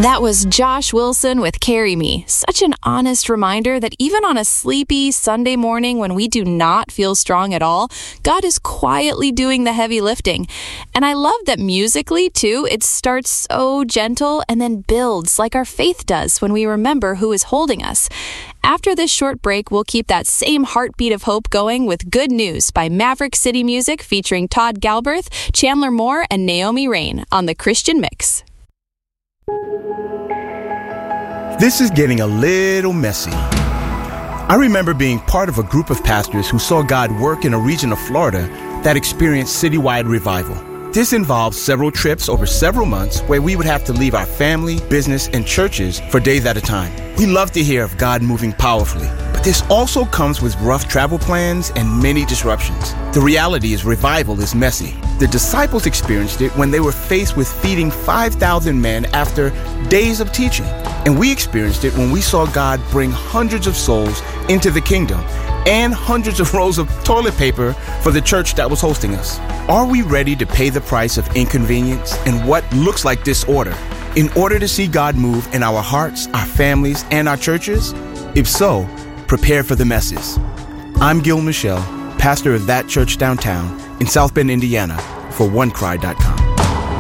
That was Josh Wilson with Carry Me. Such an honest reminder that even on a sleepy Sunday morning when we do not feel strong at all, God is quietly doing the heavy lifting. And I love that musically, too, it starts so gentle and then builds like our faith does when we remember who is holding us. After this short break, we'll keep that same heartbeat of hope going with Good News by Maverick City Music featuring Todd Galbraith, Chandler Moore, and Naomi Rain on The Christian Mix. This is getting a little messy. I remember being part of a group of pastors who saw God work in a region of Florida that experienced citywide revival. This involved several trips over several months where we would have to leave our family, business, and churches for days at a time. We love to hear of God moving powerfully, but this also comes with rough travel plans and many disruptions. The reality is revival is messy. The disciples experienced it when they were faced with feeding 5,000 men after days of teaching. And we experienced it when we saw God bring hundreds of souls into the kingdom and hundreds of rolls of toilet paper for the church that was hosting us. Are we ready to pay the price of inconvenience and what looks like disorder in order to see God move in our hearts, our families, and our churches? If so, prepare for the messes. I'm Gil Michelle, pastor of That Church Downtown in South Bend, Indiana, for OneCry.com.